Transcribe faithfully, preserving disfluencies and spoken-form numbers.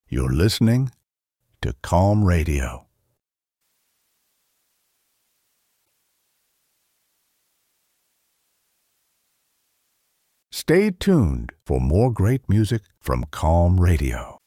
You're listening to Calm Radio. Stay tuned for more great music from Calm Radio.